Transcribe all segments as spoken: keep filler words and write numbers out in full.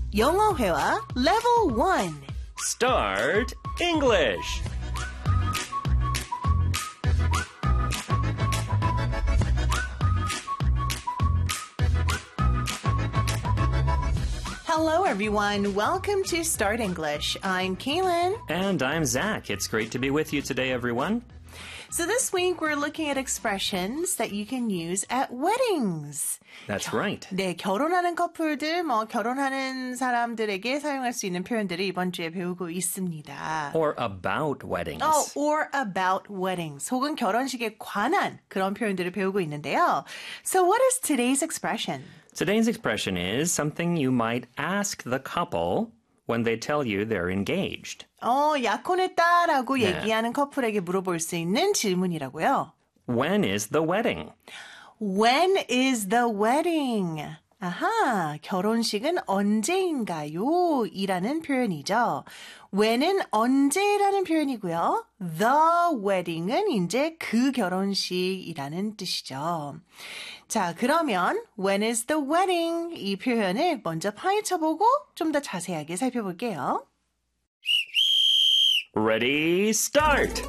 영어회화 Level one. Start English. Hello, everyone. Welcome to Start English. I'm Kaylin. And I'm Zach. It's great to be with you today, everyone. So this week, we're looking at expressions that you can use at weddings. That's right. 네, 결혼하는 커플들, 뭐 결혼하는 사람들에게 사용할 수 있는 표현들을 이번 주에 배우고 있습니다. Or about weddings. Oh, or about weddings. 혹은 결혼식에 관한 그런 표현들을 배우고 있는데요. So what is today's expression? Today's expression is something you might ask the couple when they tell you they're engaged. 어, 약혼했다라고 네. 얘기하는 커플에게 물어볼 수 있는 질문이라고요. When is the wedding? When is the wedding? 아하, 결혼식은 언제인가요? 이라는 표현이죠. when은 언제라는 표현이고요. the wedding은 이제 그 결혼식이라는 뜻이죠. 자, 그러면 when is the wedding? 이 표현을 먼저 파헤쳐보고 좀 더 자세하게 살펴볼게요. Ready, start!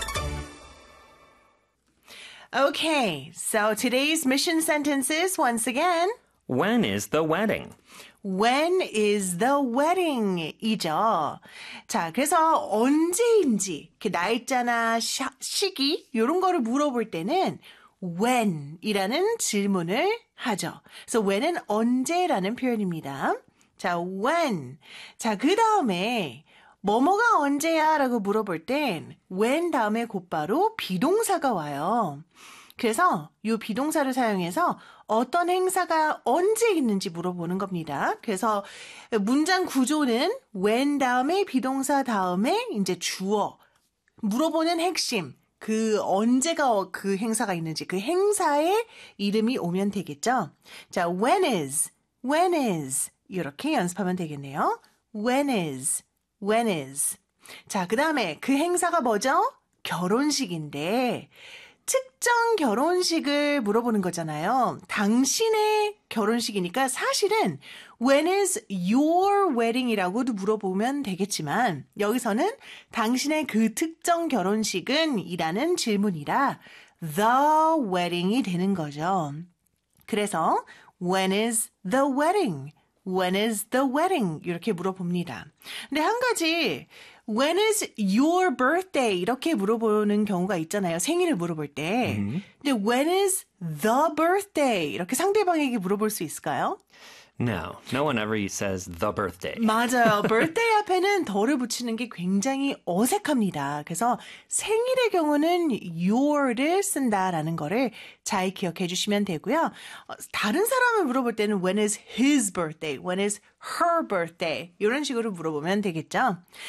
Okay, so today's mission sentences once again. When is the wedding? When is the wedding? 이죠. 자, 그래서 언제인지, 그 날짜나 시, 시기, 이런 거를 물어볼 때는 when 이라는 질문을 하죠. So when은 언제라는 표현입니다. 자, when. 자, 그 다음에 뭐뭐가 언제야? 라고 물어볼 땐 when 다음에 곧바로 비동사가 와요. 그래서 이 비동사를 사용해서 어떤 행사가 언제 있는지 물어보는 겁니다. 그래서 문장 구조는 when 다음에 비동사 다음에 이제 주어, 물어보는 핵심, 그 언제가 그 행사가 있는지 그 행사의 이름이 오면 되겠죠. 자, when is, when is 이렇게 연습하면 되겠네요. when is, when is. 자, 그 다음에 그 행사가 뭐죠? 결혼식인데 특정 결혼식을 물어보는 거잖아요. 당신의 결혼식이니까 사실은 when is your wedding이라고도 물어보면 되겠지만 여기서는 당신의 그 특정 결혼식은 이라는 질문이라 the wedding이 되는 거죠. 그래서 when is the wedding? When is the wedding? 이렇게 물어봅니다. 근데 한 가지 When is your birthday? 이렇게 물어보는 경우가 있잖아요. 생일을 물어볼 때. 음. 근데 when is the birthday? 이렇게 상대방에게 물어볼 수 있을까요? No, no one ever says the birthday. 맞아요. birthday 앞에는 더를 붙이는 게 굉장히 어색합니다. 그래서 생일의 경우는 your를 쓴다라는 거를 잘 기억해 주시면 되고요. 다른 사람을 물어볼 때는 when is his birthday? When is her birthday? 이런 식으로 물어보면 되겠죠.